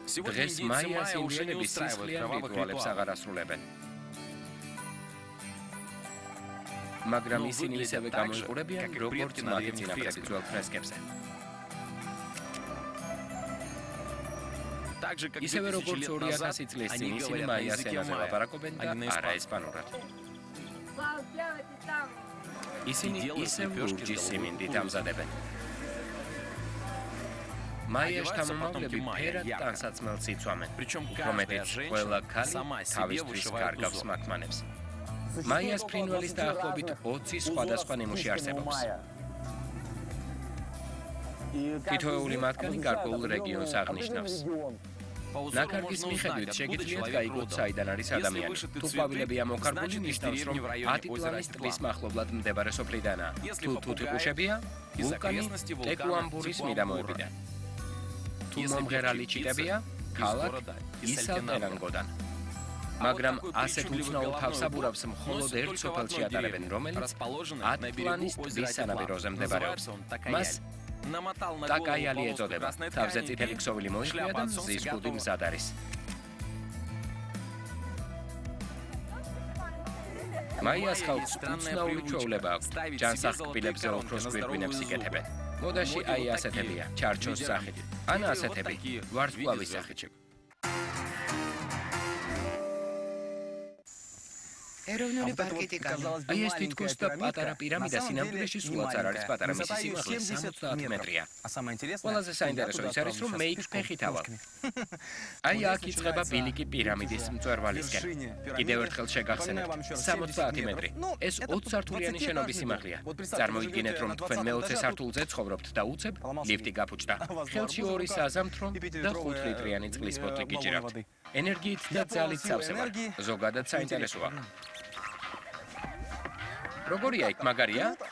დღეს მაიას ინჟინერები სისხლიან რიტუალებს აღარ ასრულებენ. მაგრამ ისინი ისევე გამოიყურებიან, როგორც მათი წინაპრები ძველ ფრესკებზე. ისევე როგორც 2000 წლის წინ ისინი მაიას ენაზე ლაპარაკობენ და არა ესპანურად. ისინი ისევ ლურჯის სიმინდით ამზადებენ. მაია შთამომავლები ფერად ტანსაცმელს იცვამენ, უფრო მეტიც ყველა ქალი თავისთვის კარგავს მათმანებს. მაიას ფრინველის დაახლოებით 20 სხვადასხვა ნიმუში არსებობს. თითოეული მათგანი გარკვეულ რეგიონს აღნიშნავს. ნაკარგის მიხედვით შეგიძლიათ გაიგოთ საიდან არის ადამიანი. თუ ყვავილები ამოქარგული ნიშნავს, რომ 10 პლანის ტბის მახლობლად მდებარე სოფლიდანაა. თუ თუთიყუშებია, ვულკანი ტეკუამბურის მიდამოებიდან. თუ მომღერალი ჩიტებია, ქალაქ ისალტერანგოდან. მაგრამ ასეთ უცნაურ თავსაბურავს მხოლოდ ერთ სოფელში ატარებენ, რომელიც 10 პლანის ტბის სანაპიროზე მდებარეობს. მას ტაკაიალი ეწოდება. თავზე წითელი ქსოვილი მოიხია და მზის კუდი მზად არის. მაიას ხალხს უცნაური ჩვეულება აქვს. ჯანსაღკბილებზე ოქროს გვირგვინებს იკეთებენ. მოდაში აი ასეთებია, ჩარჩოს სახით. ან ასეთები, ვარსკვლავის სახით. ეროვნული პარკი ტიკანი. აი ეს თითქოს და პატარა პირამიდა სინამდვილეში სულაც არ არის პატარა, მისი სიმაღლე 70 მეტრია. ყველაზე საინტერესო ის არის, რომ მეიქს ფეხით ავალ. აი აქ იწყება ბილიკი პირამიდის მწვერვალისკენ. კიდევ ერთხელ შეგახსენებთ, 70 მეტრი. ეს 20 სართულიანი შენობის სიმაღლეა. წარმოიდგინეთ, რომ თქვენ მე-20 სართულზე ცხოვრობთ და უცებ ლიფტი გაფუჭდა. ხელში 2 საზამთრო და 5 ლიტრიანი წყლის ბოთლი გიჭირავთ. ენერგიით და ძალით სავსე ვარ. ზოგადად საინტერესოა. როგორია იქ, მაგარია?